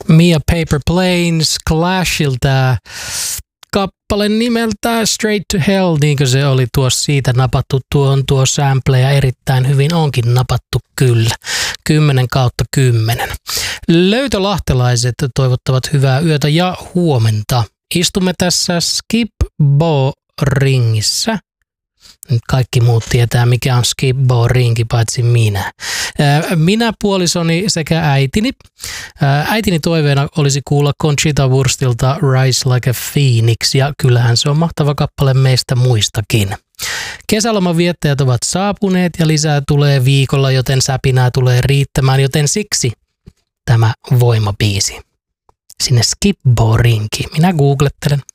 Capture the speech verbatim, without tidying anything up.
Mia Paper Planes Clashilta kappale nimeltä Straight to Hell, niin kuin se oli tuossa siitä napattu tuon tuo sample ja erittäin hyvin onkin napattu kyllä. kymmenen kautta kymmenen. Löytölahtelaiset toivottavat hyvää yötä ja huomenta. Istumme tässä Skip-Bo-ringissä. Nyt kaikki muut tietää, mikä on Skip-Bo-ringi, paitsi minä. Minä, puolisoni sekä äitini. Äitini toiveena olisi kuulla Conchita Wurstilta Rise Like a Phoenix, ja kyllähän se on mahtava kappale meistä muistakin. Kesäloman viettäjät ovat saapuneet ja lisää tulee viikolla, joten säpinää tulee riittämään, joten siksi tämä voimabiisi. Sinne Skip-Bo-rinki. Minä googlettelen.